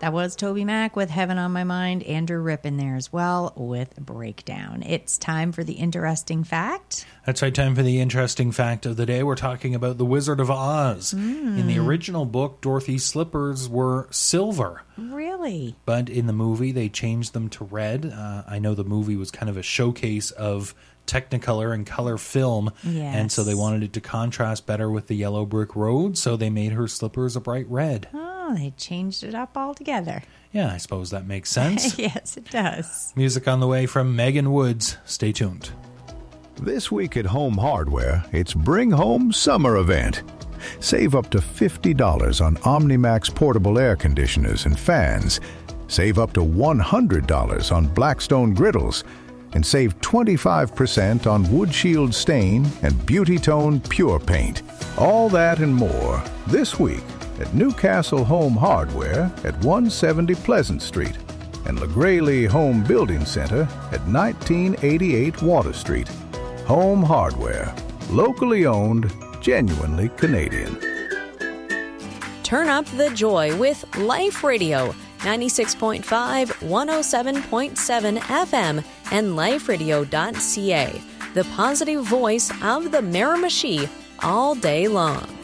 That was Toby Mac with Heaven on My Mind. Andrew Ripp in there as well with Breakdown. It's time for the interesting fact. That's right, time for the interesting fact of the day. We're talking about The Wizard of Oz. In the original book, Dorothy's slippers were silver. Really? But in the movie, they changed them to red. I know the movie was kind of a showcase of Technicolor and color film, and so they wanted it to contrast better with the yellow brick road, so they made her slippers a bright red. Oh, they changed it up altogether. Yeah, I suppose that makes sense. Yes, it does. Music on the way from Megan Woods. Stay tuned. This week at Home Hardware, it's Bring Home Summer Event. Save up to $50 on OmniMax portable air conditioners and fans. Save up to $100 on Blackstone griddles. And save 25% on Wood Shield Stain and Beauty Tone Pure Paint. All that and more this week at Newcastle Home Hardware at 170 Pleasant Street and LaGraylee Home Building Center at 1988 Water Street. Home Hardware. Locally owned, genuinely Canadian. Turn up the joy with Life Radio, 96.5, 107.7 FM, and liferadio.ca, the positive voice of the Miramichi all day long.